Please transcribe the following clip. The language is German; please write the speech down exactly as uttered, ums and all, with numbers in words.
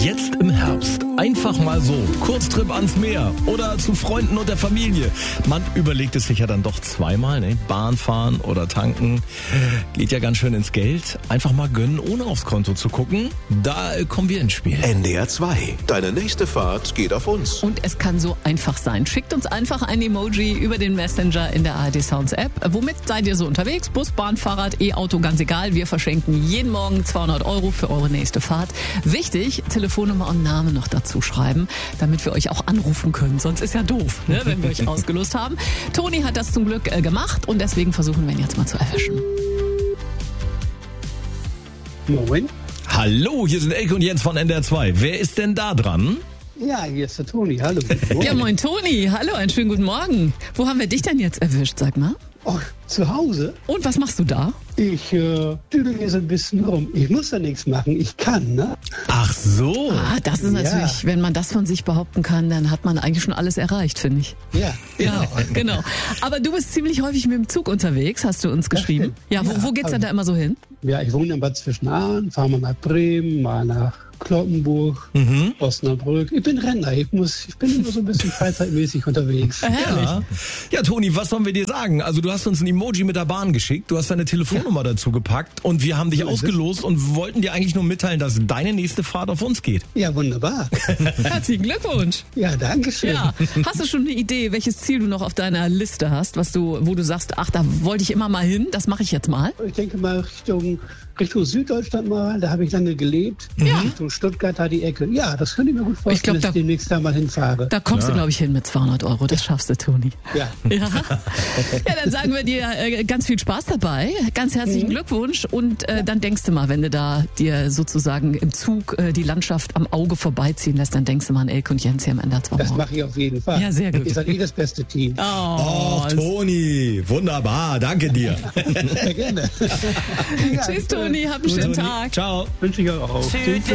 Jetzt im Herbst einfach mal so, Kurztrip ans Meer oder zu Freunden und der Familie. Man überlegt es sich ja dann doch zweimal, ne? Bahn fahren oder tanken, geht ja ganz schön ins Geld. Einfach mal gönnen, ohne aufs Konto zu gucken. Da kommen wir ins Spiel. N D R zwei, deine nächste Fahrt geht auf uns. Und es kann so einfach sein. Schickt uns einfach ein Emoji über den Messenger in der A R D Sounds App. Womit seid ihr so unterwegs? Bus, Bahn, Fahrrad, E-Auto, ganz egal. Wir verschenken jeden Morgen zweihundert Euro für eure nächste Fahrt. Wichtig, Telefonnummer und Name noch dazu schreiben, damit wir euch auch anrufen können. Sonst ist ja doof, ne, wenn wir euch ausgelost haben. Toni hat das zum Glück äh, gemacht und deswegen versuchen wir ihn jetzt mal zu erwischen. Moin. Hallo, hier sind Elke und Jens von N D R zwei. Wer ist denn da dran? Ja, hier ist der Toni. Hallo. Ja, moin Toni. Hallo, einen schönen guten Morgen. Wo haben wir dich denn jetzt erwischt, sag mal? Oh, zu Hause? Und was machst du da? Ich äh, düdel hier so ein bisschen rum. Ich muss da nichts machen. Ich kann, ne? Ach so. Ah, das ist natürlich, Ja. wenn man das von sich behaupten kann, dann hat man eigentlich schon alles erreicht, finde ich. Ja. Ja, genau. Aber du bist ziemlich häufig mit dem Zug unterwegs, hast du uns geschrieben. stimmt. Ja, wo, Ja, wo geht's denn aber- da immer so hin? Ja, ich wohne in Bad Zwischenahn, fahre mal nach Bremen, mal nach Cloppenburg, Mhm. Osnabrück. Ich bin Rentner. Ich muss, ich bin immer so ein bisschen freizeitmäßig unterwegs. Ja. ja, Toni, was sollen wir dir sagen? Also du hast uns ein Emoji mit der Bahn geschickt, du hast deine Telefonnummer dazu gepackt und wir haben dich So ist es. ausgelost und wollten dir eigentlich nur mitteilen, dass deine nächste Fahrt auf uns geht. Ja, wunderbar. Herzlichen Glückwunsch. Ja, danke schön. Ja, hast du schon eine Idee, welches Ziel du noch auf deiner Liste hast, was du, wo du sagst, ach, da wollte ich immer mal hin, das mache ich jetzt mal? Ich denke mal Richtung, Richtung Süddeutschland mal, da habe ich lange gelebt. Ja. Richtung Stuttgart, da die Ecke. Ja, das könnte ich mir gut vorstellen, Ich glaub, dass da- ich demnächst da mal hinfahre. Da kommst du, glaube ich, hin mit zweihundert Euro, das schaffst du, Toni. Ja. Ja. Ja, dann sagen wir dir äh, ganz viel Spaß dabei, ganz herzlichen Glückwunsch und äh, dann denkst du mal, wenn du da dir sozusagen im Zug äh, die Landschaft am Auge vorbeiziehen lässt, dann denkst du mal an Elke und Jens hier im N D R zwei. Das mache ich auf jeden Fall. Ja, sehr gut. Ihr seid eh das beste Team. Oh, Toni, wunderbar, danke dir. Sehr gerne. Ja, tschüss, Toni, hab einen schönen Tag. Ciao. Wünsche ich euch auch. Tschüss.